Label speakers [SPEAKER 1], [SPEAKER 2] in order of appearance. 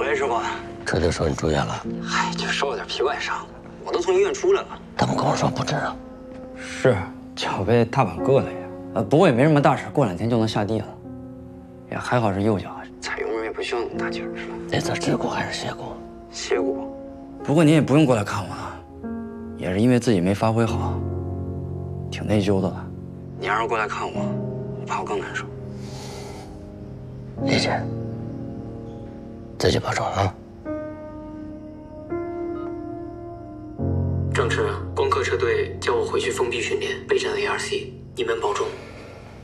[SPEAKER 1] 喂，师傅，
[SPEAKER 2] 这就说你住院了？
[SPEAKER 1] 嗨，就受了点皮外伤，我都从医院出来了。
[SPEAKER 2] 他们跟我说不治啊。
[SPEAKER 1] 是，脚被踏板硌了呀。不过也没什么大事，过2天就能下地了。也还好是右脚，踩油门也不需要那么大劲儿，是吧？
[SPEAKER 2] 那次直骨还是斜骨？
[SPEAKER 1] 斜骨。不过你也不用过来看我了，也是因为自己没发挥好，挺内疚的了。你要是过来看我，我怕我更难受。
[SPEAKER 2] 理解。自己保重啊。
[SPEAKER 3] 郑驰，光科车队叫我回去封闭训练，备战 ARC，你们保重。